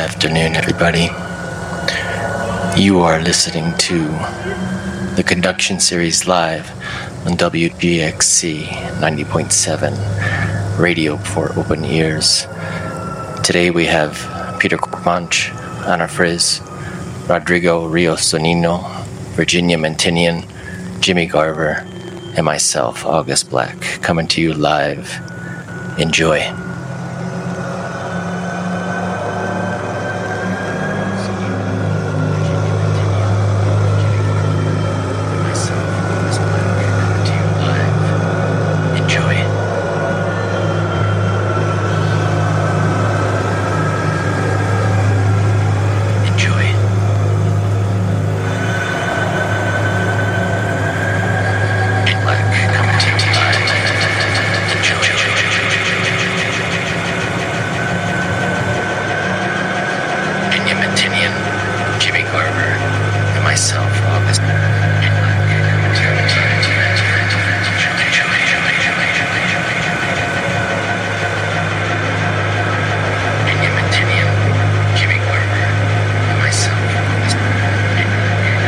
afternoon, everybody. You are listening to the Conduction Series live on WGXC 90.7 Radio for Open Ears. Today we have Peter Corpanch, Ana Friz, Rodrigo Rios Sonino, Virginia Mantinian, Jimmy Garver, and myself, August Black, coming to you live. Enjoy.